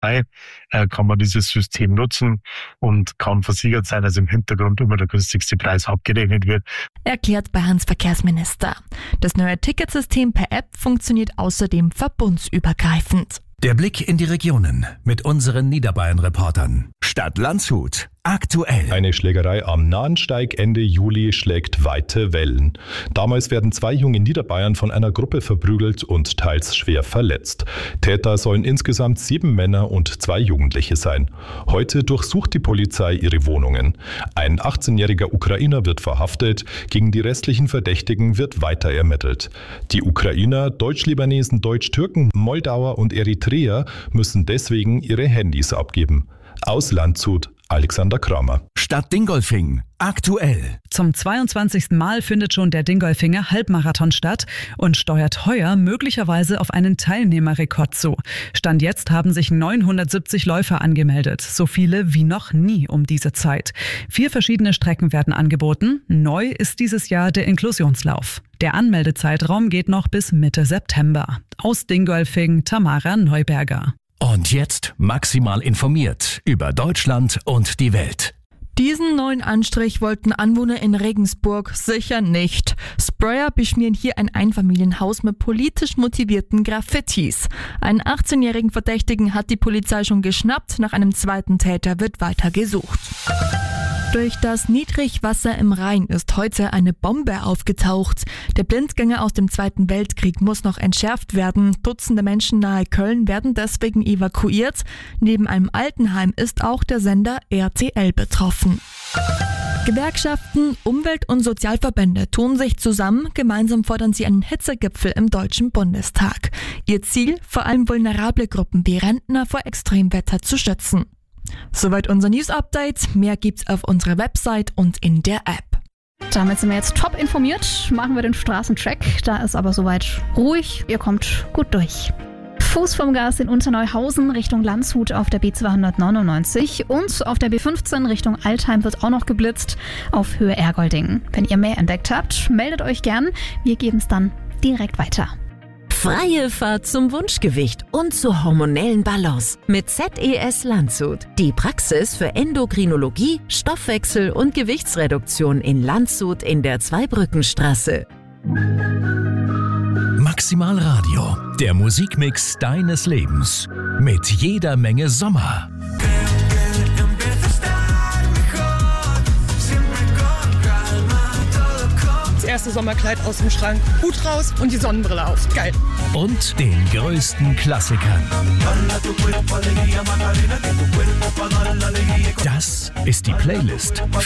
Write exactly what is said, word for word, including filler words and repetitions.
äh, kann man dieses System nutzen und kann versichert sein, dass im Hintergrund immer der günstigste Preis abgerechnet wird. Erklärt Bayerns Verkehrsminister. Das neue Ticketsystem per App funktioniert außerdem verbundsübergreifend. Der Blick in die Regionen mit unseren Niederbayern-Reportern. Stadt Landshut. Aktuell. Eine Schlägerei am Nahensteig Ende Juli schlägt weite Wellen. Damals werden zwei junge Niederbayern von einer Gruppe verprügelt und teils schwer verletzt. Täter sollen insgesamt sieben Männer und zwei Jugendliche sein. Heute durchsucht die Polizei ihre Wohnungen. Ein achtzehnjähriger Ukrainer wird verhaftet. Gegen die restlichen Verdächtigen wird weiter ermittelt. Die Ukrainer, Deutsch-Libanesen, Deutsch-Türken, Moldauer und Eritreer müssen deswegen ihre Handys abgeben. Aus Landshut, Alexander Kramer. Stadt Dingolfing. Aktuell. Zum zweiundzwanzigsten Mal findet schon der Dingolfinger Halbmarathon statt und steuert heuer möglicherweise auf einen Teilnehmerrekord zu. Stand jetzt haben sich neunhundertsiebzig Läufer angemeldet, so viele wie noch nie um diese Zeit. Vier verschiedene Strecken werden angeboten. Neu ist dieses Jahr der Inklusionslauf. Der Anmeldezeitraum geht noch bis Mitte September. Aus Dingolfing, Tamara Neuberger. Und jetzt maximal informiert über Deutschland und die Welt. Diesen neuen Anstrich wollten Anwohner in Regensburg sicher nicht. Sprayer beschmieren hier ein Einfamilienhaus mit politisch motivierten Graffitis. Einen achtzehnjährigen Verdächtigen hat die Polizei schon geschnappt. Nach einem zweiten Täter wird weiter gesucht. Durch das Niedrigwasser im Rhein ist heute eine Bombe aufgetaucht. Der Blindgänger aus dem Zweiten Weltkrieg muss noch entschärft werden. Dutzende Menschen nahe Köln werden deswegen evakuiert. Neben einem Altenheim ist auch der Sender R T L betroffen. Gewerkschaften, Umwelt- und Sozialverbände tun sich zusammen. Gemeinsam fordern sie einen Hitzegipfel im Deutschen Bundestag. Ihr Ziel, vor allem vulnerable Gruppen wie Rentner vor Extremwetter zu schützen. Soweit unser News-Update. Mehr gibt's auf unserer Website und in der App. Damit sind wir jetzt top informiert. Machen wir den Straßencheck. Da ist aber soweit ruhig. Ihr kommt gut durch. Fuß vom Gas in Unterneuhausen Richtung Landshut auf der B zweihundertneunundneunzig und auf der B fünfzehn Richtung Altheim wird auch noch geblitzt auf Höhe Ergolding. Wenn ihr mehr entdeckt habt, meldet euch gern. Wir geben es dann direkt weiter. Freie Fahrt zum Wunschgewicht und zur hormonellen Balance mit Z E S Landshut. Die Praxis für Endokrinologie, Stoffwechsel und Gewichtsreduktion in Landshut in der Zweibrückenstraße. Maximal Radio, der Musikmix deines Lebens. Mit jeder Menge Sommer. Das erste Sommerkleid aus dem Schrank, Hut raus und die Sonnenbrille auf. Geil. Und den größten Klassikern. Das ist die Playlist